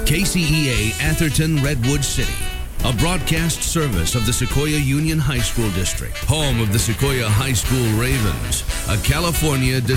KCEA Atherton Redwood City, a broadcast service of the Sequoia Union High School District, home of the Sequoia High School Ravens, a California